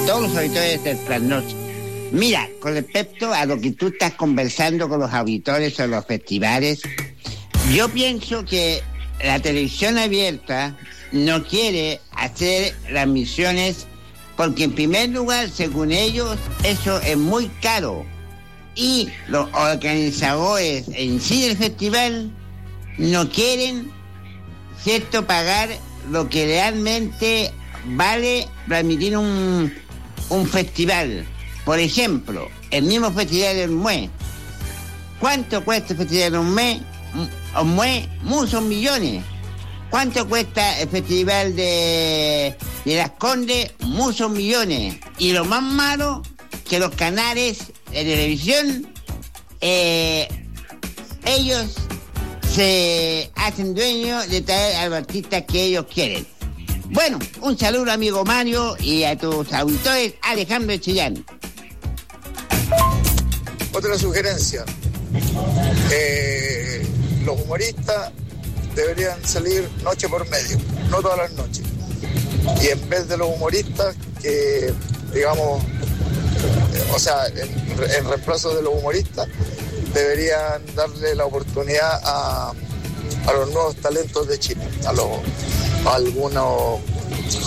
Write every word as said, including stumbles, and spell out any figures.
todos los auditores del Trasnoche. Mira, con respecto a lo que tú estás conversando con los auditores o los festivales, yo pienso que la televisión abierta no quiere hacer las misiones porque, en primer lugar, según ellos, eso es muy caro. Y los organizadores en sí del festival no quieren, ¿cierto?, pagar lo que realmente vale transmitir un, un festival. Por ejemplo, el mismo festival del Mue. ¿Cuánto cuesta el festival del Mue? Un Mue, muchos millones. ¿Cuánto cuesta el festival de, de Las Condes? Muchos millones. Y lo más malo, que los canales de televisión, eh, ellos se hacen dueños de traer a los artistas que ellos quieren. Bueno, un saludo, amigo Mario, y a tus auditores, Alejandro Chillán. Otra sugerencia, eh, los humoristas deberían salir noche por medio, no todas las noches. Y en vez de los humoristas, que digamos, eh, o sea, en, en reemplazo de los humoristas, deberían darle la oportunidad a, a los nuevos talentos de Chile, a, los, a algunos